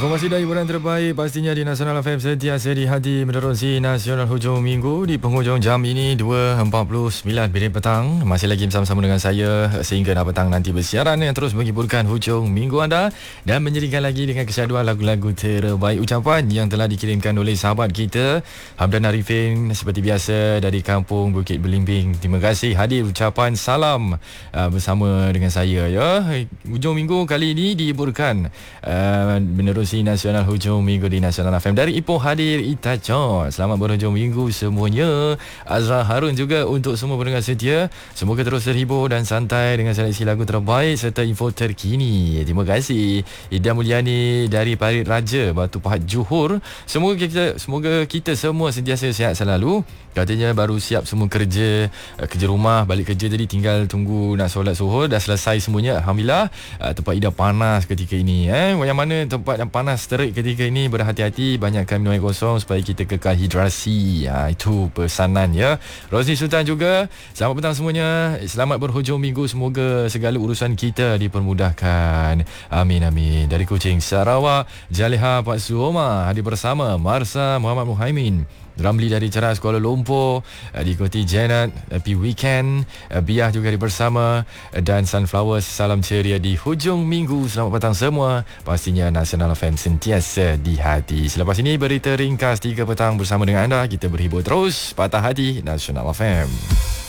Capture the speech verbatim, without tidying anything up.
Informasi dan hiburan terbaik pastinya di Nasional F M, sentiasa di hati menerusi Nasional Hujung Minggu di penghujung jam ini dua empat puluh sembilan minit petang. Masih lagi bersama-sama dengan saya sehingga dah petang nanti bersiaran yang terus menghiburkan hujung minggu anda dan menjadikan lagi dengan kesyaduan lagu-lagu terbaik ucapan yang telah dikirimkan oleh sahabat kita Hamdan Arifin seperti biasa dari kampung Bukit Belimbing. Terima kasih hadir ucapan salam uh, bersama dengan saya ya. Hujung minggu kali ini dihiburkan uh, menerusi Nasional Hujung Minggu di Nasional F M. Dari Ipoh hadir Itaco. Selamat berhujung minggu semuanya. Azra Harun juga untuk semua pendengar setia. Semoga terus terhibur dan santai dengan seleksi lagu terbaik serta info terkini. Terima kasih. Ida Mulyani dari Parit Raja, Batu Pahat, Johor. Semoga kita semoga kita semua sentiasa sihat selalu. Katanya baru siap semua kerja kerja rumah, balik kerja jadi tinggal tunggu nak solat zuhur. Dah selesai semuanya, alhamdulillah. Tempat Ida panas ketika ini eh. Yang mana tempat yang panas terik ketika ini, berhati-hati, banyakkan minum air kosong supaya kita kekal hidrasi. Ha, itu pesanan ya. Rosni Sultan juga, selamat petang semuanya. Selamat berhujung minggu, semoga segala urusan kita dipermudahkan. Amin amin. Dari Kuching, Sarawak, Jaleha Pak Suoma hadir bersama Marsa Muhammad Muhaimin. Ramli dari Ceras, Kuala Lumpur, diikuti Janet, Happy Weekend, Biah juga di bersama, dan Sunflowers, salam ceria di hujung minggu. Selamat petang semua. Pastinya Nasional F M sentiasa di hati. Selepas ini berita ringkas tiga petang bersama dengan anda. Kita berhibur terus, patah hati Nasional F M.